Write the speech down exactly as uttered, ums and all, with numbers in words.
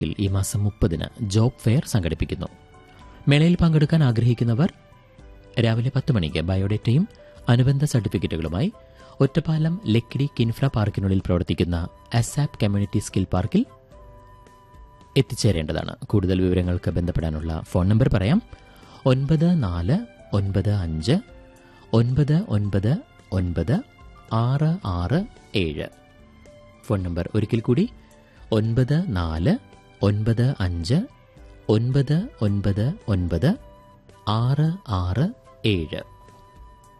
ഈ മാസം മുപ്പതിന് ജോബ് ഫെയർ സംഘടിപ്പിക്കുന്നു. മേളയിൽ പങ്കെടുക്കാൻ ആഗ്രഹിക്കുന്നവർ രാവിലെ പത്ത് മണിക്ക് ബയോഡേറ്റയും അനുബന്ധ സർട്ടിഫിക്കറ്റുകളുമായി ഒറ്റപ്പാലം ലക്കിടി കിൻഫ്ര പാർക്കിനുള്ളിൽ പ്രവർത്തിക്കുന്ന അസാപ് കമ്മ്യൂണിറ്റി സ്കിൽ പാർക്കിൽ എത്തിച്ചേരേണ്ടതാണ്. കൂടുതൽ വിവരങ്ങൾക്ക് ബന്ധപ്പെടാനുള്ള ഫോൺ നമ്പർ പറയാം. ഒൻപത് നാല് ഒൻപത് അഞ്ച് ഒൻപത് ഒൻപത് ഒൻപത് ആറ് ആറ് ഏഴ്. ഫോൺ നമ്പർ ഒരിക്കൽ കൂടി ഒൻപത് നാല് ഒൻപത് അഞ്ച് ഒൻപത് ഒൻപത് ഒൻപത് ആറ് ആറ് ഏഴ്.